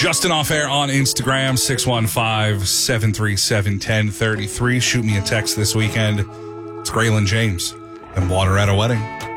Justin Off Air on Instagram, 615-737-1033. Shoot me a text this weekend. It's Graylin James and Water at a Wedding.